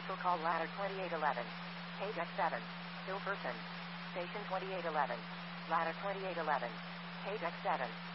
Cancel call ladder 2811. Page X7. Still person. Station 2811. Ladder 2811. Page X7.